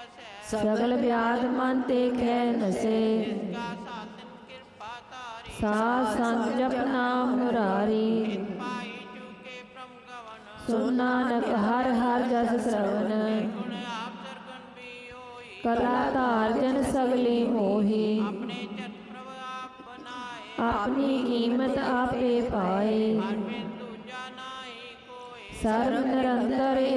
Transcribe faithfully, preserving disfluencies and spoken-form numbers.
ਸਗਲ ਵਿਆਦ ਮਨ ਤੇ ਖੈ ਨਸੇ। ਸਾਧ ਸੰਗ ਜਪ ਨਾਮ ਮੁਰਾਰੀ। ਸੁਨ ਨਾਨਕ ਹਰ ਹਰ ਜਸ ਸਰਵਨ। ਕਲਾ ਧਾਰ ਜਨ ਸਗਲੀ ਮੋਹੀ। ਆਪਣੀ ਕੀਮਤ ਆਪੇ ਪਾਏ। ਸਰਬ ਨਿਰੰਤਰ